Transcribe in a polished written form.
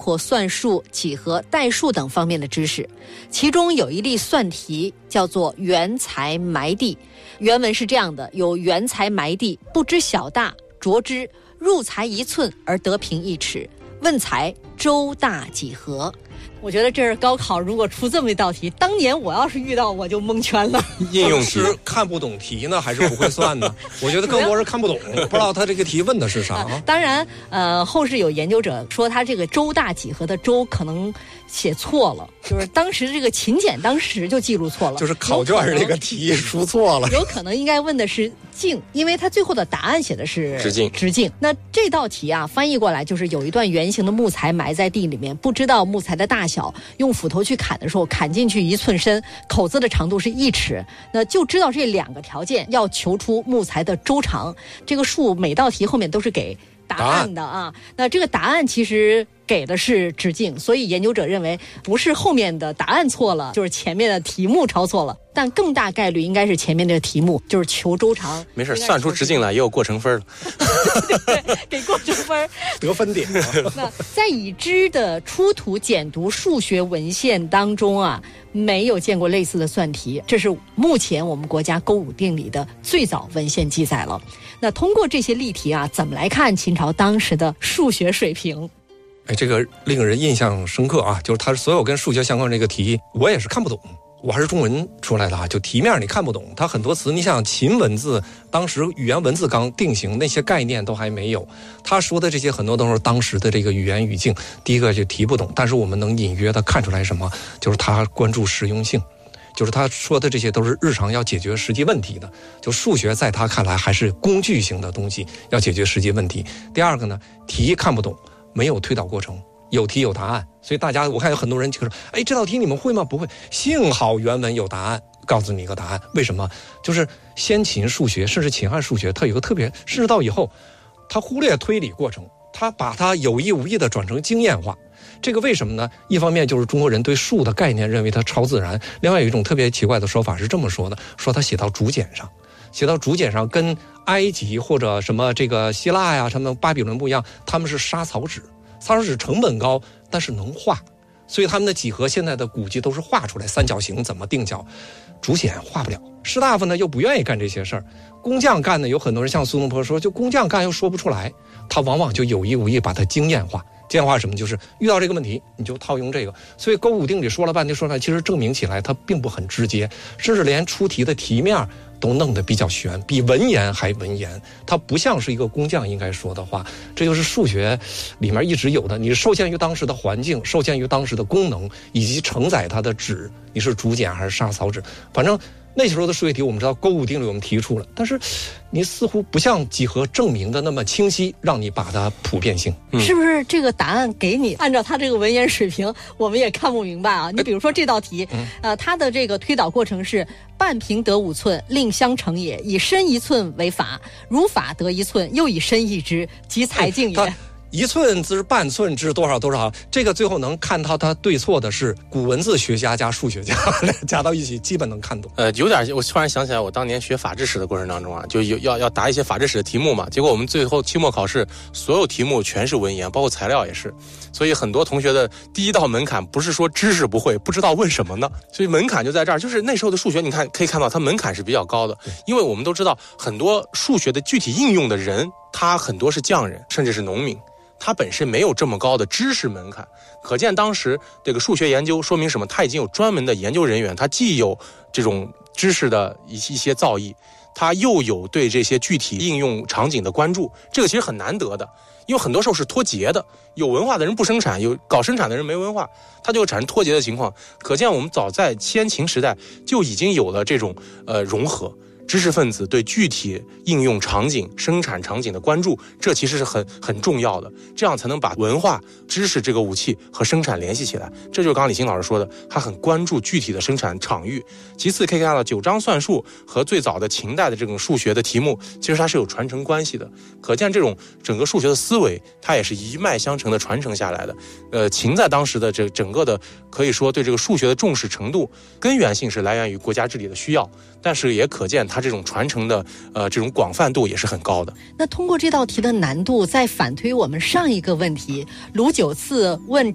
括算术、几何、代数等方面的知识。其中有一例算题叫做原材埋地，原文是这样的：有原材埋地，不知小大，着之，入材1寸而得平1尺，问材周大几何。我觉得这是高考如果出这么一道题，当年我要是遇到我就蒙圈了。 应用是看不懂题呢，还是不会算呢？我觉得更多是看不懂，不知道他这个题问的是啥。 当然，后世有研究者说他这个周大几何的周可能写错了，就是当时这个秦简当时就记录错了， 就是考卷这个题出错了， 有可能应该问的是径，因为他最后的答案写的是直径。那这道题啊，翻译过来就是有一段圆形的木材埋在地里面，不知道木材的大小，用斧头去砍的时候，砍进去1寸深，口子的长度是1尺，那就知道这2个条件，要求出木材的周长。这个数每道题后面都是给答案的啊。那这个答案其实给的是直径，所以研究者认为不是后面的答案错了，就是前面的题目抄错了，但更大概率应该是前面的题目，就是求周长。 没事，算出直径来也有过程分了。 对，给过程分得分点。 那在已知的出土简读数学文献当中啊，没有见过类似的算题，这是目前我们国家勾股定理的最早文献记载了。那通过这些例题啊，怎么来看秦朝当时的数学水平？ 这个令人印象深刻啊！就是他所有跟数学相关的这个题，我也是看不懂。我还是中文出来的啊，就题面你看不懂，它很多词，你想秦文字当时语言文字刚定型，那些概念都还没有。他说的这些很多都是当时的这个语言语境。第一个就题不懂，但是我们能隐约的看出来什么？就是他关注实用性。就是他说的这些都是日常要解决实际问题的，就数学在他看来还是工具型的东西，要解决实际问题。第二个呢，题看不懂，没有推导过程，有题有答案，所以大家我看有很多人就说，这道题你们会吗？不会。幸好原文有答案，告诉你一个答案。为什么？就是先秦数学甚至秦汉数学，它有个特别，甚至到以后他忽略推理过程，他把它有意无意的转成经验化。这个为什么呢？一方面就是中国人对数的概念认为它超自然，另外有一种特别奇怪的说法是这么说的，说它写到竹简上跟埃及或者什么这个希腊呀、什么巴比伦不一样，他们是沙草纸，沙草纸成本高，但是能画，所以他们的几何现在的估计都是画出来，三角形怎么定角，竹简画不了。士大夫呢又不愿意干这些事儿，工匠干的有很多人像苏东坡说，就工匠干又说不出来，他往往就有意无意把它经验化。经验化什么？就是遇到这个问题你就套用这个。所以勾股定理说了半天说出来，其实证明起来它并不很直接，甚至连出题的题面都弄得比较悬，比文言还文言，它不像是一个工匠应该说的话。这就是数学里面一直有的，你受限于当时的环境，受限于当时的功能，以及承载它的纸，你是竹简还是沙草纸，反正那时候的数学题我们知道勾股定理我们提出了，但是你似乎不像几何证明的那么清晰，让你把它普遍性。 是不是这个答案给你按照他这个文言水平我们也看不明白啊？你比如说这道题它的这个推导过程是半平得5寸，令相乘也，以深1寸为法，如法得1寸，又以深1之，即裁径也。 1寸之半寸之多少多少，这个最后能看到他对错的是古文字学家加数学家加到一起，基本能看懂。 有点，我突然想起来，我当年学法制史的过程当中啊，就要答一些法制史的题目嘛，结果我们最后期末考试所有题目全是文言，包括材料也是，所以很多同学的第一道门槛不是说知识不会，不知道问什么呢，所以门槛就在这儿。就是那时候的数学，你看可以看到它门槛是比较高的，因为我们都知道很多数学的具体应用的人，他很多是匠人，甚至是农民。它本身没有这么高的知识门槛，可见当时这个数学研究说明什么？它已经有专门的研究人员，它既有这种知识的一些造诣，它又有对这些具体应用场景的关注，这个其实很难得的，因为很多时候是脱节的，有文化的人不生产，有搞生产的人没文化，它就会产生脱节的情况。可见我们早在先秦时代就已经有了这种融合。知识分子对具体应用场景、生产场景的关注，这其实是很重要的，这样才能把文化、知识这个武器和生产联系起来。这就是刚刚李欣老师说的，他很关注具体的生产场域。其次可以看到九章算术和最早的秦代的这种数学的题目，其实它是有传承关系的。可见这种整个数学的思维，它也是一脉相承的传承下来的。秦在当时的这整个的可以说对这个数学的重视程度，根源性是来源于国家治理的需要，但是也可见它这种传承的这种广泛度也是很高的。 那通过这道题的难度，再反推我们上一个问题，卢九次问